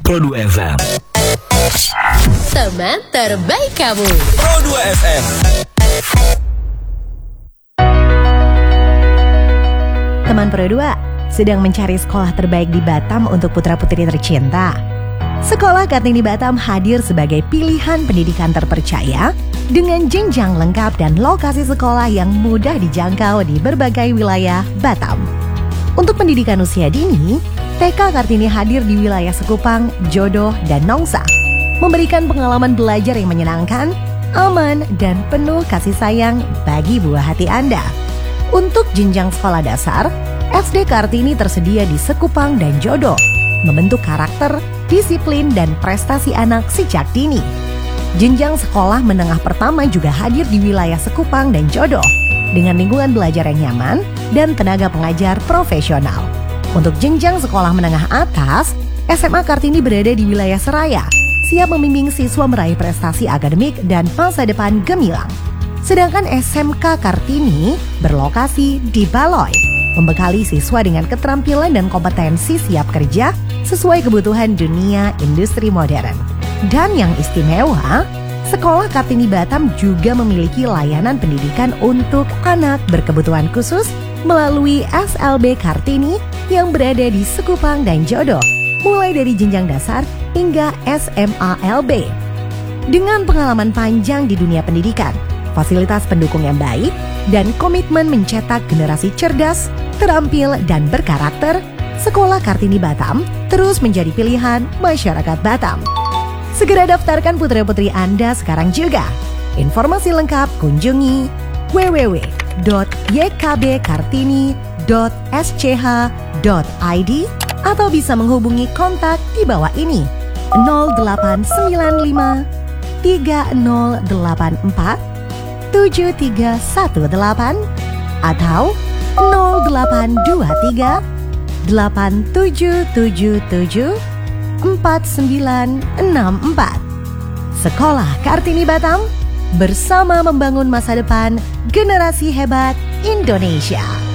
Pro 2 FM. Teman terbaik kamu. Pro 2 FM. Teman Pro 2 sedang mencari sekolah terbaik di Batam untuk putra-putri tercinta. Sekolah Kartini Batam hadir sebagai pilihan pendidikan terpercaya dengan jenjang lengkap dan lokasi sekolah yang mudah dijangkau di berbagai wilayah Batam. Untuk pendidikan usia dini, TK Kartini hadir di wilayah Sekupang, Jodoh, dan Nongsa, memberikan pengalaman belajar yang menyenangkan, aman, dan penuh kasih sayang bagi buah hati Anda. Untuk jenjang sekolah dasar, SD Kartini tersedia di Sekupang dan Jodoh, membentuk karakter, disiplin, dan prestasi anak sejak dini. Jenjang sekolah menengah pertama juga hadir di wilayah Sekupang dan Jodoh, dengan lingkungan belajar yang nyaman dan tenaga pengajar profesional. Untuk jenjang sekolah menengah atas, SMA Kartini berada di wilayah Seraya, siap membimbing siswa meraih prestasi akademik dan masa depan gemilang. Sedangkan SMK Kartini berlokasi di Baloi, membekali siswa dengan keterampilan dan kompetensi siap kerja sesuai kebutuhan dunia industri modern. Dan yang istimewa, Sekolah Kartini Batam juga memiliki layanan pendidikan untuk anak berkebutuhan khusus melalui SLB Kartini yang berada di Sekupang dan Jodoh, mulai dari jenjang dasar hingga SMA LB. Dengan pengalaman panjang di dunia pendidikan, fasilitas pendukung yang baik, dan komitmen mencetak generasi cerdas, terampil, dan berkarakter, Sekolah Kartini Batam terus menjadi pilihan masyarakat Batam. Segera daftarkan putra-putri Anda sekarang juga. Informasi lengkap kunjungi www.ykbkartini.sch.id atau bisa menghubungi kontak di bawah ini 0895 3084 7318 atau 0823 8777 4964. Sekolah Kartini Batam bersama membangun masa depan generasi hebat Indonesia.